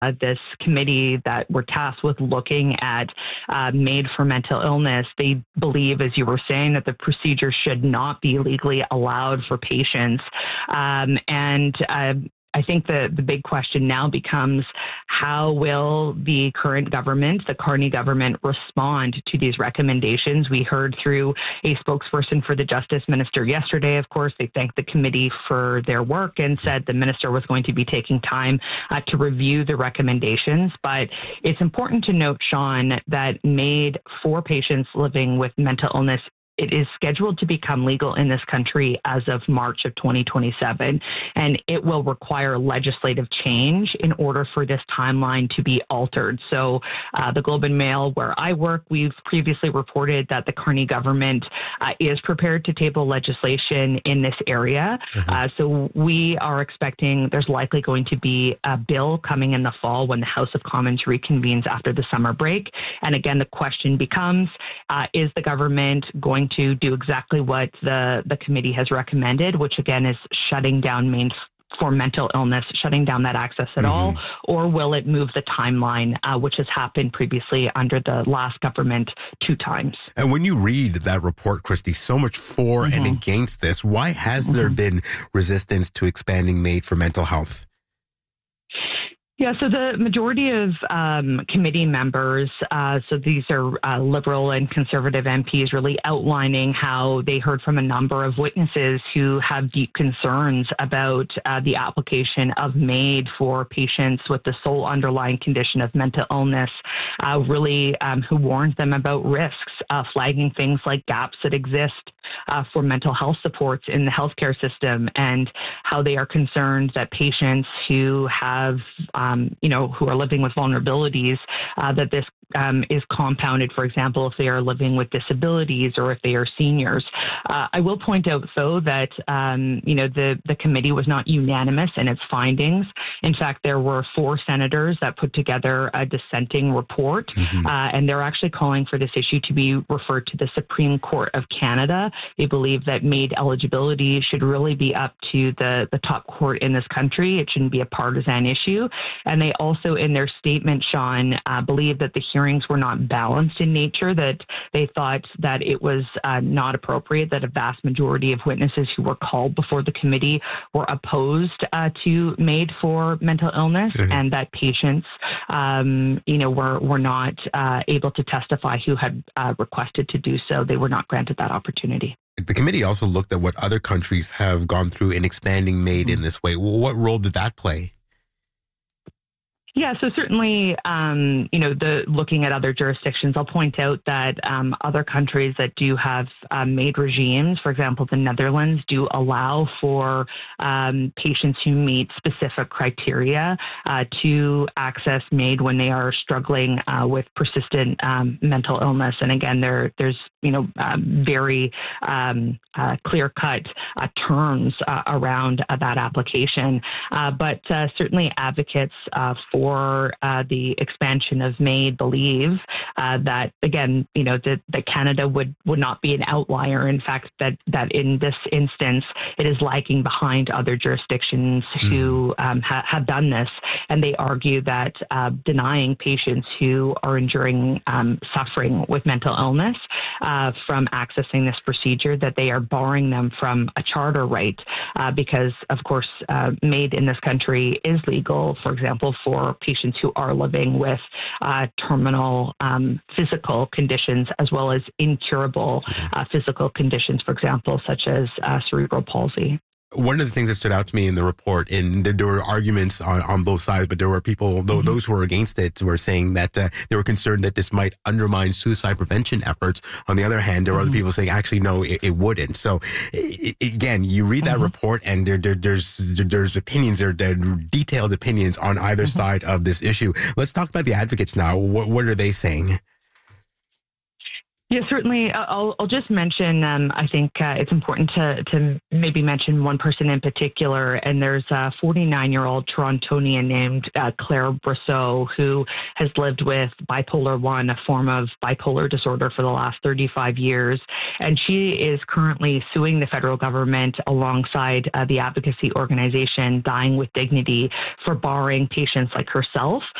this committee that were tasked with looking at MAID for mental illness, they believe, as you were saying, that the procedure should not be legally allowed for patients. I think the big question now becomes, how will the current government, the Carney government, respond to these recommendations? We heard through a spokesperson for the Justice Minister yesterday, of course, they thanked the committee for their work and said the minister was going to be taking time to review the recommendations. But it's important to note, Sean, that MAID for patients living with mental illness, it is scheduled to become legal in this country as of March of 2027, and it will require legislative change in order for this timeline to be altered. So the Globe and Mail, where I work, we've previously reported that the Carney government is prepared to table legislation in this area. So we are expecting there's likely going to be a bill coming in the fall when the House of Commons reconvenes after the summer break. And again, the question becomes, is the government going to do exactly what the committee has recommended, which again is shutting down MAID for mental illness, shutting down that access at all, or will it move the timeline, which has happened previously under the last government 2 times? And when you read that report, Christy, so much for and against this, why has there been resistance to expanding MAID for mental health? Yeah, so the majority of committee members, so these are Liberal and Conservative MPs, really outlining how they heard from a number of witnesses who have deep concerns about the application of MAID for patients with the sole underlying condition of mental illness, really who warned them about risks, flagging things like gaps that exist for mental health supports in the healthcare system, and how they are concerned that patients who have who are living with vulnerabilities, that this is compounded, for example, if they are living with disabilities or if they are seniors. I will point out, though, that, the committee was not unanimous in its findings. In fact, there were 4 senators that put together a dissenting report, and they're actually calling for this issue to be referred to the Supreme Court of Canada. They believe that MAID eligibility should really be up to the top court in this country. It shouldn't be a partisan issue. And they also, in their statement, Sean, believe that the hearings were not balanced in nature, that they thought that it was not appropriate, that a vast majority of witnesses who were called before the committee were opposed to MAID for mental illness, and that patients, were not able to testify who had requested to do so. They were not granted that opportunity. The committee also looked at what other countries have gone through in expanding MAID in this way. What role did that play? Yeah, so certainly, looking at other jurisdictions, I'll point out that other countries that do have MAID regimes, for example, the Netherlands, do allow for patients who meet specific criteria to access MAID when they are struggling with persistent mental illness. And again, there's very clear-cut terms around that application. But certainly advocates for the expansion of MAID believe that, again, that Canada would not be an outlier. In fact, that in this instance, it is lagging behind other jurisdictions who have done this. And they argue that denying patients who are enduring suffering with mental illness from accessing this procedure, that they are barring them from a charter right because, of course, MAID in this country is legal, for example, for patients who are living with terminal physical conditions as well as incurable physical conditions, for example, such as cerebral palsy. One of the things that stood out to me in the report, and there were arguments on both sides, but there were people, those who were against it, were saying that they were concerned that this might undermine suicide prevention efforts. On the other hand, there were other people saying, actually, no, it wouldn't. So, again, you read that report, and there's opinions, there are detailed opinions on either side of this issue. Let's talk about the advocates now. What are they saying? Yeah, certainly. I'll just mention, I think it's important to maybe mention one person in particular, and there's a 49-year-old Torontonian named Claire Brosseau, who has lived with bipolar 1, a form of bipolar disorder, for the last 35 years. And she is currently suing the federal government alongside the advocacy organization Dying with Dignity for barring patients like herself